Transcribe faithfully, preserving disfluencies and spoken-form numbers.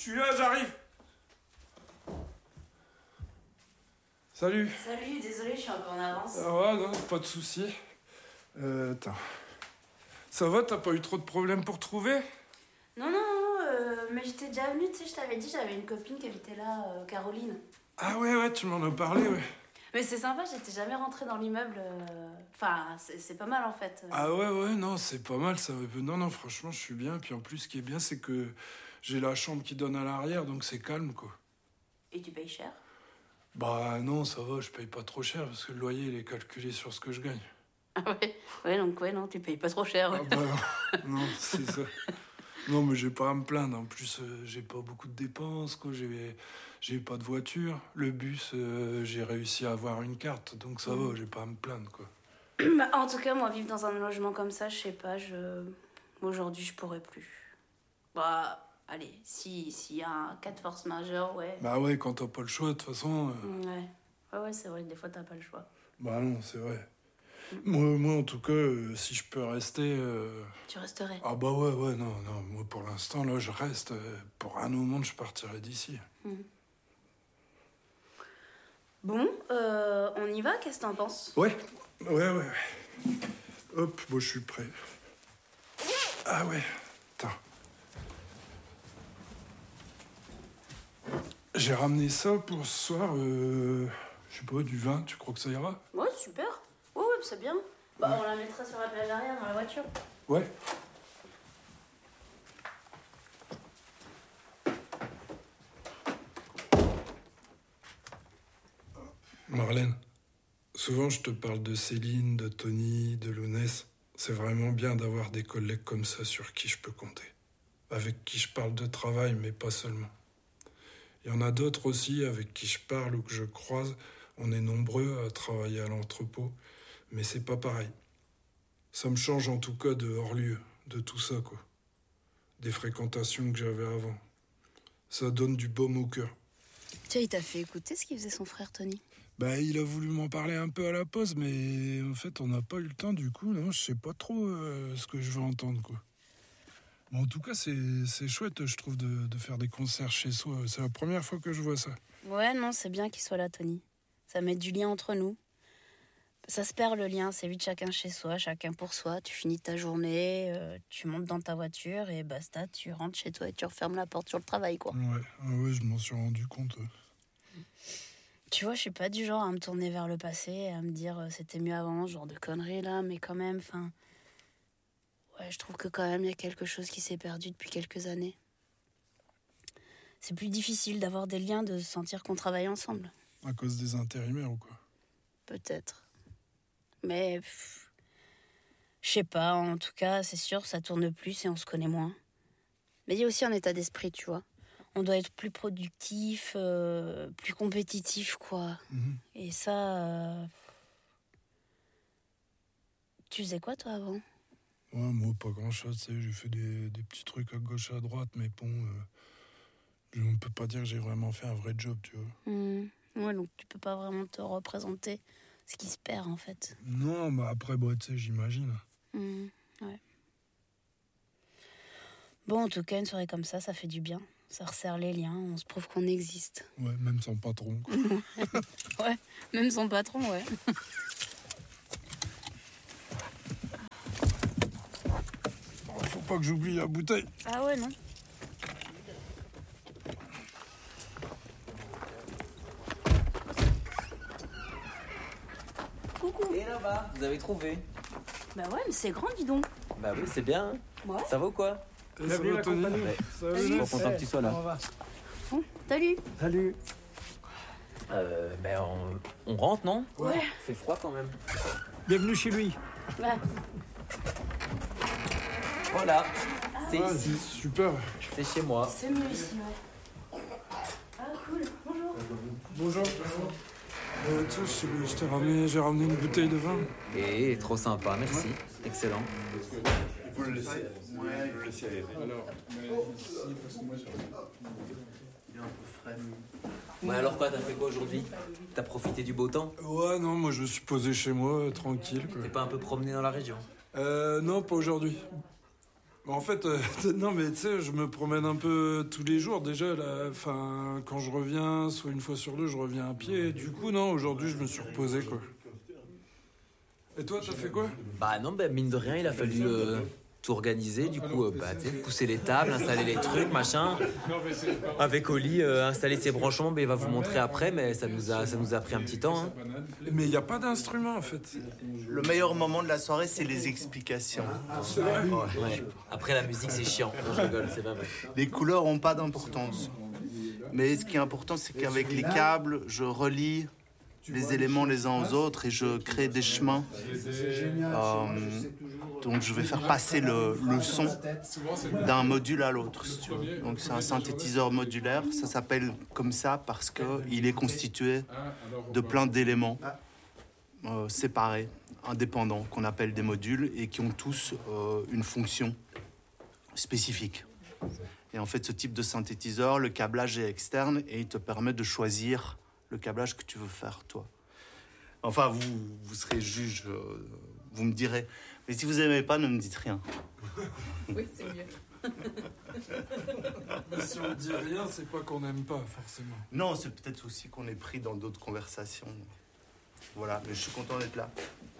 suis là, j'arrive. Salut. Salut, désolé, je suis un peu en avance. Ah ouais, non, pas de soucis. Euh, attends. Ça va, t'as pas eu trop de problèmes pour trouver? Non, non, non, euh, mais j'étais déjà venue, tu sais, je t'avais dit, j'avais une copine qui habitait là, euh, Caroline. Ah ouais, ouais, tu m'en as parlé, ouais. Mais c'est sympa, j'étais jamais rentrée dans l'immeuble. euh, Enfin, c'est c'est pas mal en fait. Ah ouais, ouais, non, c'est pas mal, ça. Non, non, franchement, je suis bien. Puis en plus, ce qui est bien, c'est que j'ai la chambre qui donne à l'arrière, donc c'est calme, quoi. Et tu payes cher? Bah non, ça va, je paye pas trop cher, parce que le loyer, il est calculé sur ce que je gagne. Ah ouais? Ouais, donc ouais, non, tu payes pas trop cher. Ouais. Ah bah non, non, c'est ça. Non, mais j'ai pas à me plaindre. En plus, euh, j'ai pas beaucoup de dépenses, quoi. J'ai, j'ai pas de voiture. Le bus, euh, j'ai réussi à avoir une carte, donc ça va, j'ai pas à me plaindre, quoi. Bah, en tout cas, moi, vivre dans un logement comme ça, je sais pas, je... Aujourd'hui, je pourrais plus. Bah, allez, si, s'il y a un cas de force majeure, ouais. Bah ouais, quand t'as pas le choix, de toute façon... euh, Ouais. Ouais, ouais, c'est vrai, des fois, t'as pas le choix. Bah non, c'est vrai. Moi, moi, en tout cas, euh, si je peux rester... euh, Tu resterais? Ah bah ouais, ouais, non, non. Moi, pour l'instant, là, je reste. euh, Pour un au monde, je partirai d'ici. Bon, euh, on y va? Qu'est-ce que t'en penses? Ouais, ouais, ouais, ouais. Hop, bon, je suis prêt. Ah ouais, attends. J'ai ramené ça pour ce soir, euh, je sais pas, du vin, tu crois que ça ira? Ouais, super. Ouais, ouais, c'est bien. Bah, on la mettra sur la plage arrière dans la voiture. Ouais. Marlène, souvent je te parle de Céline, de Tony, de Lounès. C'est vraiment bien d'avoir des collègues comme ça sur qui je peux compter. Avec qui je parle de travail, mais pas seulement. Il y en a d'autres aussi avec qui je parle ou que je croise. On est nombreux à travailler à l'entrepôt, mais c'est pas pareil. Ça me change en tout cas de hors-lieu, de tout ça, quoi. Des fréquentations que j'avais avant. Ça donne du baume au cœur. Tiens, il t'a fait écouter ce qu'il faisait son frère Tony? Bah, il a voulu m'en parler un peu à la pause, mais en fait, on n'a pas eu le temps, du coup, non, je sais pas trop euh, ce que je veux entendre, quoi. Mais en tout cas, c'est, c'est chouette, je trouve, de, de faire des concerts chez soi. C'est la première fois que je vois ça. Ouais, non, c'est bien qu'il soit là, Tony. Ça met du lien entre nous. Ça se perd le lien, c'est vite chacun chez soi, chacun pour soi. Tu finis ta journée, euh, tu montes dans ta voiture et basta, tu rentres chez toi et tu refermes la porte sur le travail, quoi. Ouais, ah ouais, je m'en suis rendu compte. ouais. Tu vois, je suis pas du genre à me tourner vers le passé et à me dire euh, c'était mieux avant, ce genre de conneries là, mais quand même, enfin... Ouais, je trouve que quand même, il y a quelque chose qui s'est perdu depuis quelques années. C'est plus difficile d'avoir des liens, de sentir qu'on travaille ensemble. À cause des intérimaires ou quoi? Peut-être. Mais... pff, je sais pas, en tout cas, c'est sûr, ça tourne plus et on se connaît moins. Mais il y a aussi un état d'esprit, tu vois. On doit être plus productif, euh, plus compétitif, quoi. Mhm. Et ça... euh, Tu faisais quoi, toi, avant? Ouais, moi, pas grand-chose, tu sais, j'ai fait des, des petits trucs à gauche, à droite, mais bon, euh, on peut pas dire que j'ai vraiment fait un vrai job, tu vois. Mmh. Ouais, donc tu peux pas vraiment te représenter ce qui se perd, en fait. Non, bah après, bah, tu sais, j'imagine. Mmh. Ouais. Bon, en tout cas, une soirée comme ça, ça fait du bien. Ça resserre les liens, on se prouve qu'on existe. Ouais, même sans patron, quoi. Ouais, même son patron, ouais. Faut pas que j'oublie la bouteille. Ah ouais, non? Coucou. Et là-bas, vous avez trouvé? Bah ouais, mais c'est grand, dis donc. Bah oui, c'est bien. Hein. Ouais. Ça va ou quoi? Eh, ça va, Tony? Ouais. Ça va, Je suis Lounès? trop content que tu sois là. Bon, salut. Salut. Euh, ben on, on rentre, non? Ouais. Il fait froid quand même. Bienvenue chez lui. Ouais. Voilà, c'est Ah, ici, super. c'est chez moi. C'est mieux ici, ouais. Ah, cool. Bonjour. Bonjour. Euh, tiens, je, je t'ai ramené, j'ai ramené une bouteille de vin. Et trop sympa, merci. Excellent. Vous le laissez. Ouais, vous le laissez aller. Ouais, alors quoi, t'as fait quoi aujourd'hui? T'as profité du beau temps? Ouais, non, moi je me suis posé chez moi, euh, tranquille, quoi. T'es pas un peu promené dans la région? Euh, non, pas aujourd'hui. En fait, euh, non mais tu sais, je me promène un peu tous les jours déjà. Là, enfin, quand je reviens, soit une fois sur deux, je reviens à pied. Du coup, non, aujourd'hui, je me suis reposé quoi. Et toi, t'as fait quoi? Bah non, bah, mine de rien, il a fallu euh, tout organiser. Du coup, euh, bah, tu sais, pousser les tables, installer les trucs, machin. Avec Oli, euh, installer ses branchements, bah, il va vous montrer après, mais ça nous a, ça nous a pris un petit temps. Hein. Mais il n'y a pas d'instrument en fait. Le meilleur moment de la soirée, c'est les explications. C'est vrai. Ouais. Après, la musique, c'est chiant. Non, je rigole, c'est pas vrai. Les couleurs n'ont pas d'importance. Mais ce qui est important, c'est qu'avec les câbles, je relie les éléments les uns aux autres et je crée des chemins. Euh, donc je vais faire passer le, le son d'un module à l'autre. Si tu veux. Donc c'est un synthétiseur modulaire. Ça s'appelle comme ça parce qu'il est constitué de plein d'éléments euh, séparés, indépendants, qu'on appelle des modules et qui ont tous euh, une fonction spécifique. Et en fait, ce type de synthétiseur, le câblage est externe et il te permet de choisir le câblage que tu veux faire, toi. Enfin, vous, vous serez juge, euh, vous me direz. Mais si vous n'aimez pas, ne me dites rien. Oui, c'est mieux. Mais si on dit rien, c'est pas qu'on n'aime pas, forcément. Non, c'est peut-être aussi qu'on est pris dans d'autres conversations. Voilà, mais je suis content d'être là.